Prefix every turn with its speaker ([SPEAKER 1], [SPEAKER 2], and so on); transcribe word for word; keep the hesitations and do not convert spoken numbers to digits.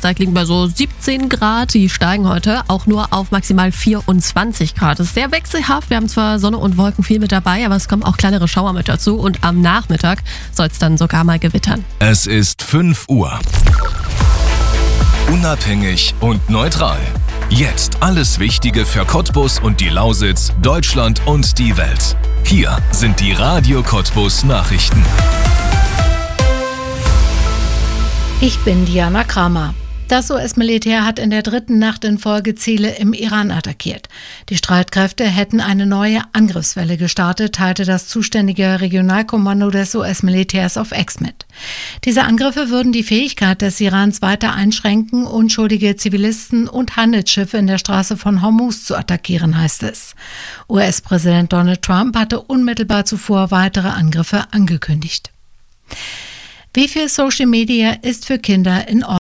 [SPEAKER 1] Donnerstag liegen bei so siebzehn Grad. Die steigen heute auch nur auf maximal vierundzwanzig Grad. Das ist sehr wechselhaft. Wir haben zwar Sonne und Wolken viel mit dabei, aber es kommen auch kleinere Schauer mit dazu. Und am Nachmittag soll es dann sogar mal gewittern.
[SPEAKER 2] Es ist fünf Uhr. Unabhängig und neutral. Jetzt alles Wichtige für Cottbus und die Lausitz, Deutschland und die Welt. Hier sind die Radio Cottbus Nachrichten.
[SPEAKER 3] Ich bin Diana Kramer. Das U S-Militär hat in der dritten Nacht in Folge Ziele im Iran attackiert. Die Streitkräfte hätten eine neue Angriffswelle gestartet, teilte das zuständige Regionalkommando des U S-Militärs auf X mit. Diese Angriffe würden die Fähigkeit des Irans weiter einschränken, unschuldige Zivilisten und Handelsschiffe in der Straße von Hormuz zu attackieren, heißt es. U S-Präsident Donald Trump hatte unmittelbar zuvor weitere Angriffe angekündigt. Wie viel Social Media ist für Kinder in Ordnung?